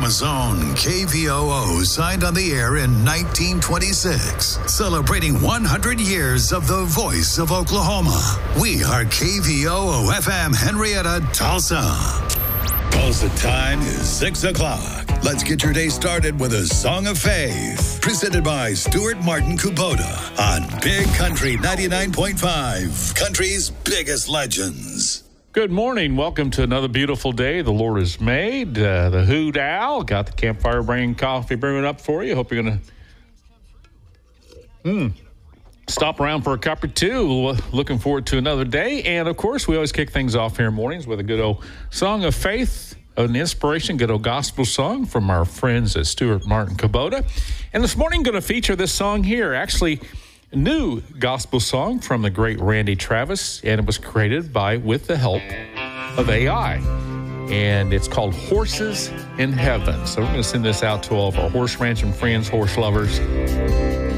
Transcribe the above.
Oklahoma's own KVOO signed on the air in 1926, celebrating 100 years of the voice of Oklahoma. We are KVOO FM Henrietta, Tulsa. Tulsa time is 6 o'clock. Let's get your day started with a Song of Faith, presented by Stuart Martin Kubota on Big Country 99.5, country's biggest legends. Good morning. Welcome to another beautiful day the Lord has made. The Hoot Owl got the campfire bringing coffee brewing up for you. Hope you're going to stop around for a cup or two. Looking forward to another day. And, of course, we always kick things off here in mornings with a good old Song of Faith, an inspiration, good old gospel song from our friends at Stuart Martin Kubota. And this morning, going to feature this song here. Actually, a new gospel song from the great Randy Travis, and it was created with the help of AI. And it's called Horses in Heaven. So we're going to send this out to all of our horse ranching friends, horse lovers.